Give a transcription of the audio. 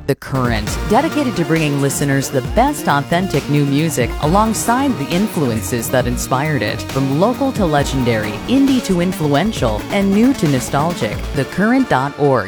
The Current, dedicated to bringing listeners the best authentic new music alongside the influences that inspired it. From local to legendary, indie to influential, and new to nostalgic, thecurrent.org